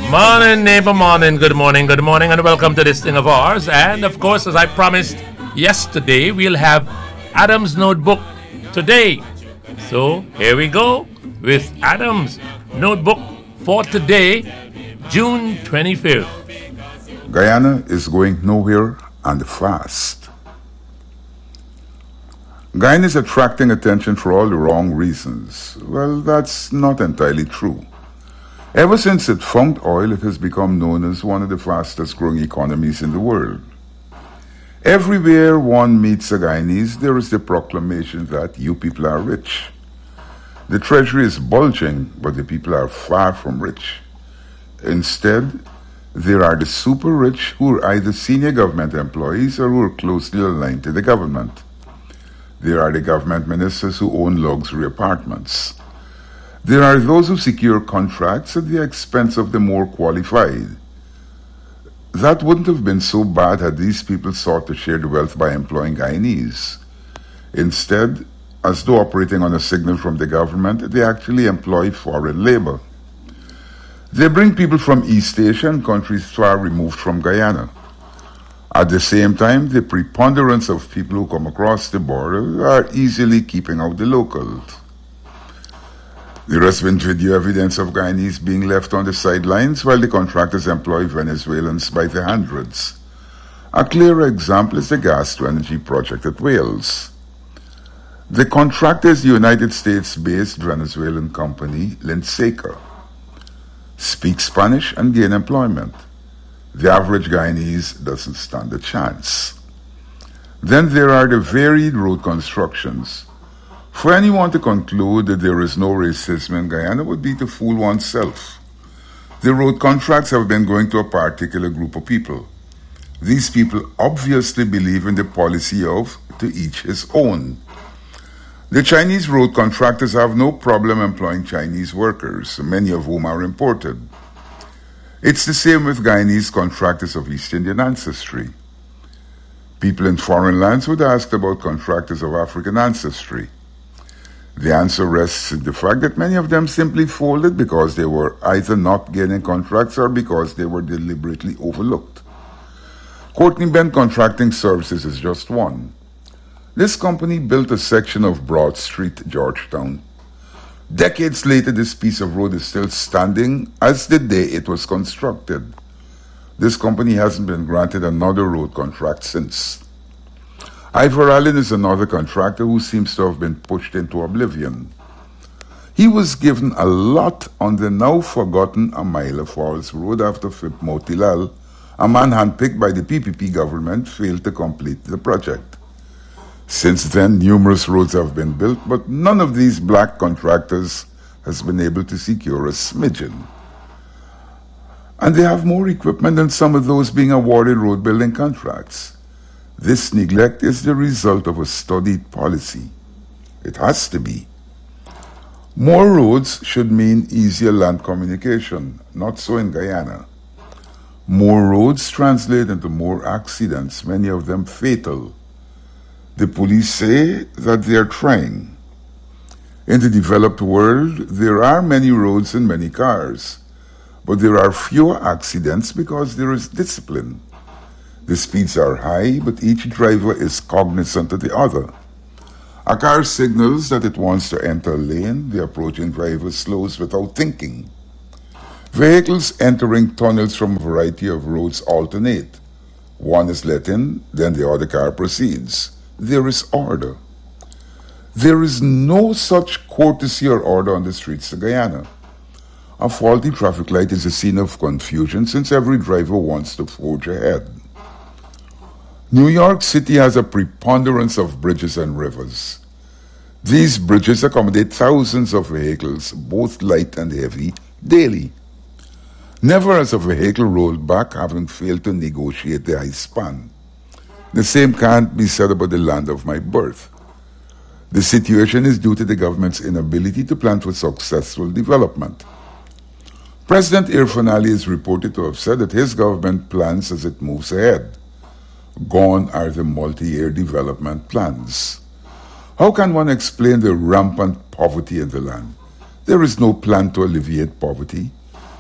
Morning, neighbor, morning, good morning, and welcome to this thing of ours. And of course, as I promised yesterday, we'll have Adam's notebook today. So here we go with Adam's notebook for today, June 25th. Guyana is going nowhere and fast. Guyana is attracting attention for all the wrong reasons. Well, that's not entirely true. Ever since it found oil, it has become known as one of the fastest growing economies in the world. Everywhere one meets a Guyanese, there is the proclamation that you people are rich. The treasury is bulging, but the people are far from rich. Instead, there are the super rich who are either senior government employees or who are closely aligned to the government. There are the government ministers who own luxury apartments. There are those who secure contracts at the expense of the more qualified. That wouldn't have been so bad had these people sought to share the wealth by employing Guyanese. Instead, as though operating on a signal from the government, they actually employ foreign labor. They bring people from East Asia and countries far removed from Guyana. At the same time, the preponderance of people who come across the border are easily keeping out the locals. There has been video evidence of Guyanese being left on the sidelines while the contractors employ Venezuelans by the hundreds. A clear example is the gas-to-energy project at Wales. The contractor is the United States-based Venezuelan company Linseca. Speak Spanish and gain employment. The average Guyanese doesn't stand a chance. Then there are the varied road constructions. For anyone to conclude that there is no racism in Guyana would be to fool oneself. The road contracts have been going to a particular group of people. These people obviously believe in the policy of to each his own. The Chinese road contractors have no problem employing Chinese workers, many of whom are imported. It's the same with Guyanese contractors of East Indian ancestry. People in foreign lands would ask about contractors of African ancestry. The answer rests in the fact that many of them simply folded because they were either not getting contracts or because they were deliberately overlooked. Courtney Bend Contracting Services is just one. This company built a section of Broad Street, Georgetown. Decades later, this piece of road is still standing as the day it was constructed. This company hasn't been granted another road contract since. Ivor Allen is another contractor who seems to have been pushed into oblivion. He was given a lot on the now forgotten Amaila Falls Road after Phip Motilal, a man handpicked by the PPP government, failed to complete the project. Since then, numerous roads have been built, but none of these black contractors has been able to secure a smidgen. And they have more equipment than some of those being awarded road building contracts. This neglect is the result of a studied policy. It has to be. More roads should mean easier land communication, not so in Guyana. More roads translate into more accidents, many of them fatal. The police say that they are trying. In the developed world, there are many roads and many cars, but there are fewer accidents because there is discipline. The speeds are high, but each driver is cognizant of the other. A car signals that it wants to enter a lane. The approaching driver slows without thinking. Vehicles entering tunnels from a variety of roads alternate. One is let in, then the other car proceeds. There is order. There is no such courtesy or order on the streets of Guyana. A faulty traffic light is a scene of confusion since every driver wants to forge ahead. New York City has a preponderance of bridges and rivers. These bridges accommodate thousands of vehicles, both light and heavy, daily. Never has a vehicle rolled back having failed to negotiate the high span. The same can't be said about the land of my birth. The situation is due to the government's inability to plan for successful development. President Irfaan Ali is reported to have said that his government plans as it moves ahead. Gone are the multi-year development plans. How can one explain the rampant poverty in the land? There is no plan to alleviate poverty.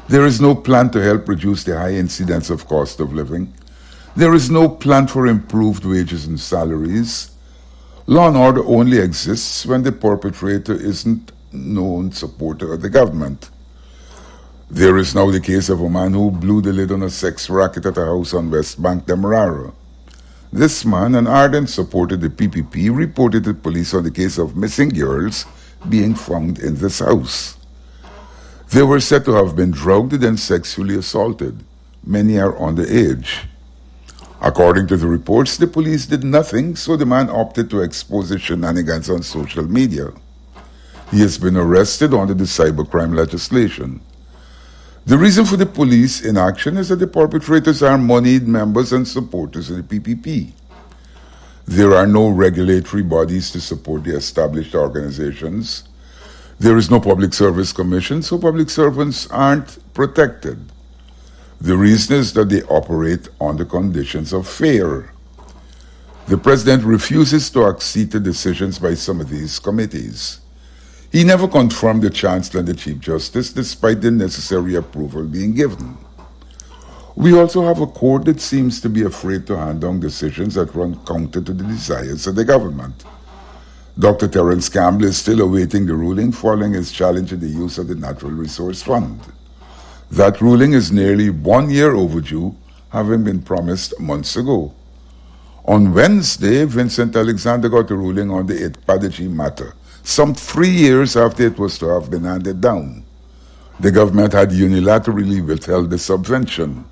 There is no plan to help reduce the high incidence of cost of living. There is no plan for improved wages and salaries. Law and order only exists when the perpetrator isn't known supporter of the government. There is now the case of a man who blew the lid on a sex racket at a house on West Bank, Demerara. This man, an ardent supporter of the PPP, reported to police on the case of missing girls being found in this house. They were said to have been drugged and sexually assaulted. Many are underage. According to the reports, the police did nothing, so the man opted to expose his shenanigans on social media. He has been arrested under the cybercrime legislation. The reason for the police inaction is that the perpetrators are moneyed members and supporters of the PPP. There are no regulatory bodies to support the established organizations. There is no public service commission, so public servants aren't protected. The reason is that they operate under conditions of fear. The president refuses to accede to decisions by some of these committees. He never confirmed the chancellor and the chief justice, despite the necessary approval being given. We also have a court that seems to be afraid to hand down decisions that run counter to the desires of the government. Dr. Terence Campbell is still awaiting the ruling following his challenge in the use of the Natural Resource Fund. That ruling is nearly 1 year overdue, having been promised months ago. On Wednesday, Vincent Alexander got a ruling on the Itpadaji matter, some 3 years after it was to have been handed down. The government had unilaterally withheld the subvention.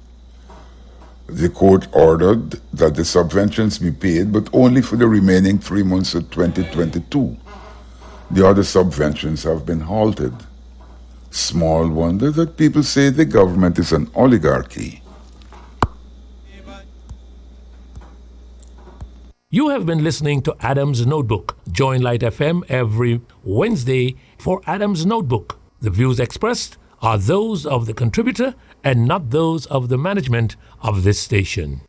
The court ordered that the subventions be paid, but only for the remaining 3 months of 2022. The other subventions have been halted. Small wonder that people say the government is an oligarchy. You have been listening to Adam's Notebook. Join Light FM every Wednesday for Adam's Notebook. The views expressed are those of the contributor and not those of the management of this station.